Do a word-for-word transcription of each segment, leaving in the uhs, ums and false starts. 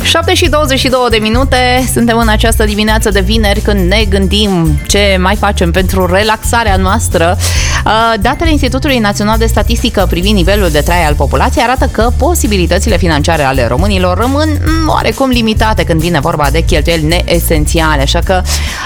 șapte și douăzeci și două de minute, suntem în această dimineață de vineri când ne gândim ce mai facem pentru relaxarea noastră. Datele Institutului Național de Statistică privind nivelul de trai al populației arată că posibilitățile financiare ale românilor rămân oarecum limitate când vine vorba de cheltuieli neesențiale, așa că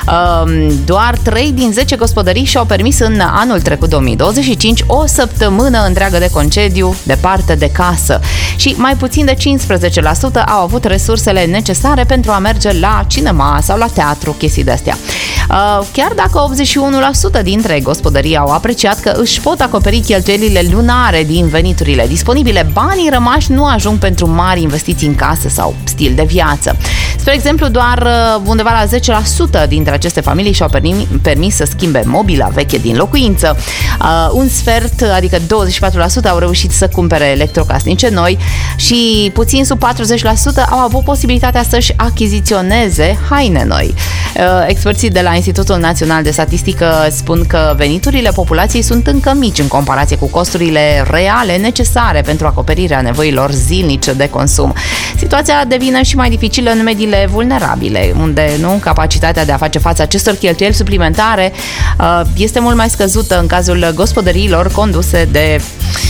doar trei din zece gospodării și-au permis în anul trecut două mii douăzeci și cinci o săptămână întreagă de concediu departe de casă și mai puțin de cincisprezece la sută au avut resursele necesare pentru a merge la cinema sau la teatru, chestii de-astea. Chiar dacă optzeci și unu la sută dintre gospodării au apreciat că își pot acoperi cheltuielile lunare din veniturile disponibile, banii rămași nu ajung pentru mari investiții în case sau stil de viață. Spre exemplu, doar undeva la zece la sută dintre aceste familii și-au permis să schimbe mobila veche din locuință. Un sfert, adică douăzeci și patru la sută, au reușit să cumpere electrocasnice noi și puțin sub patruzeci la sută au avut posibilitatea să-și achiziționeze haine noi. Experții de la Institutul Național de Statistică spun că veniturile populației sunt încă mici în comparație cu costurile reale necesare pentru acoperirea nevoilor zilnice de consum. Situația devine și mai dificilă în mediile vulnerabile, unde nu capacitatea de a face față acestor cheltuieli suplimentare este mult mai scăzută în cazul gospodăriilor conduse de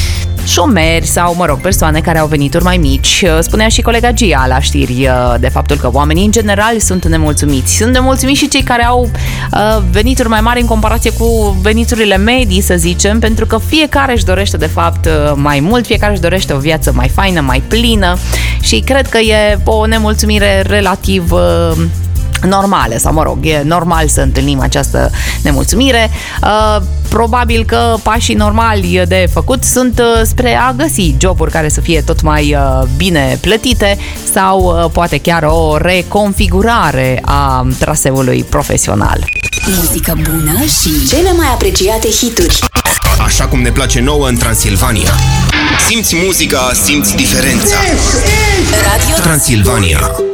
șomeri sau, mă rog, persoane care au venituri mai mici. Spunea și colega Gia la știri de faptul că oamenii în general sunt nemulțumiți. Sunt nemulțumiți și cei care au venituri mai mari în comparație cu veniturile medii, să zicem, pentru că fiecare își dorește de fapt mai mult, fiecare își dorește o viață mai faină, mai plină și cred că e o nemulțumire relativ normale, sau mă rog, e normal să întâlnim această nemulțumire. Probabil că pașii normali de făcut sunt spre a găsi joburi care să fie tot mai bine plătite sau poate chiar o reconfigurare a traseului profesional. Muzică bună și cele mai apreciate hituri. Așa cum ne place nouă în Transilvania. Simți muzica, simți diferența. Radio Transilvania.